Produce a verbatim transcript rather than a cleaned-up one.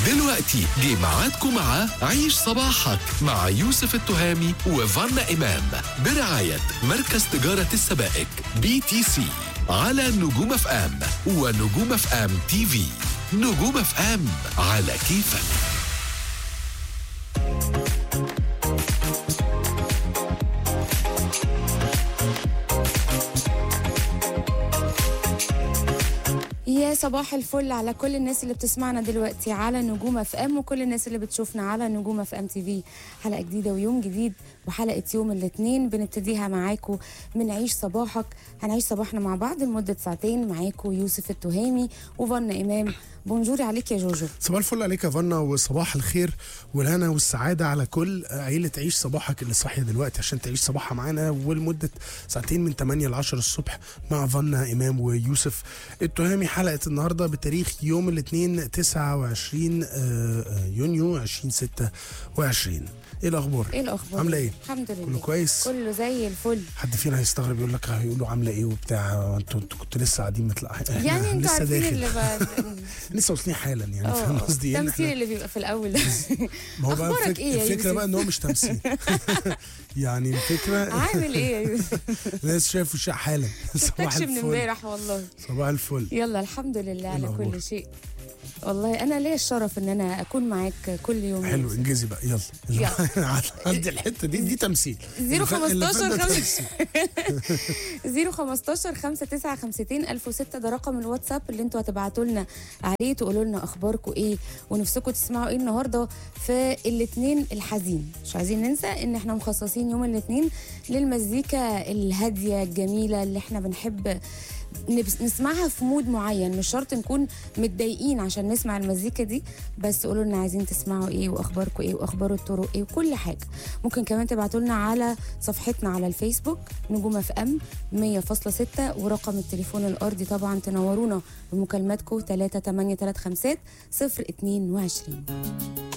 دلوقتي جه ميعادكم مع عيش صباحك مع يوسف التهامي وفانا إمام برعاية مركز تجارة السبائك بي تي سي على نجوم اف ام ونجوم اف ام تي في. نجوم اف ام على كيفك. يا صباح الفل على كل الناس اللي بتسمعنا دلوقتي على نجوم اف ام وكل الناس اللي بتشوفنا على نجوم اف ام تي في. حلقه جديده ويوم جديد وحلقه يوم الاثنين بنبتديها معاكم من عيش صباحك. هنعيش صباحنا مع بعض لمده ساعتين معاكم يوسف التهامي وفنا امام. بونجوري عليك يا جوجو. صباح الفل عليك يا فنا وصباح الخير والهنا والسعاده على كل عيله عيش صباحك اللي صاحيه دلوقتي عشان تعيش صباحها معانا ولمده ساعتين من ثمانية ل عشرة الصبح مع فنا امام ويوسف التهامي. حلقه النهارده بتاريخ يوم الاثنين تسعة وعشرين يونيو ألفين وستة وعشرين. ايه الاخبار؟ ايه الاخبار؟ عامله ايه؟ الحمد لله كله كويس؟ كله زي الفل. حد فينا هيستغرب يقول لك هيقولوا عامله ايه وبتاع انتوا انتوا كنتوا لسه قاعدين متلا يعني انتوا عارفين اللي بقى لسه واصلين حالا يعني فاهم قصدي؟ التمثيل اللي بيبقى في الاول ده. ما هو بقى اخبارك ايه يا يوسف؟ الفكره بقى ان هو مش تمثيل. يعني الفكره عامل ايه يا يوسف؟ الناس شايف وشها حالا. صباح من الفل امبارح والله. صباح الفل. يلا الحمد لله على الأخبار. كل شيء. والله انا ليا الشرف ان انا اكون معاك كل يوم. حلو انجزي بقى يلا يلا. عندي الحته دي دي تمثيل. زيرو خمستاشر خمسة زيرو خمستاشر خمسة تسعة خمستين ألف وستة ده رقم الواتساب اللي انتوا هتبعتوا لنا عليه تقولوا لنا اخباركم ايه ونفسكم تسمعوا ايه النهارده في الاثنين الحزين. مش عايزين ننسى ان احنا مخصصين يوم الاثنين للمزيكا الهاديه الجميله اللي احنا بنحب نسمعها في مود معين. مش شرط نكون متضايقين عشان نسمع المزيكا دي، بس قولوا لنا عايزين تسمعوا ايه واخباركم ايه واخبار الطرق ايه وكل حاجه. ممكن كمان تبعتوا لنا على صفحتنا على الفيسبوك نجوم اف ام مية فاصلة ستة ورقم التليفون الارضي طبعا تنورونا بمكالماتكم ثلاثة ثمانية ثلاثة خمسة صفر اتنين وعشرين.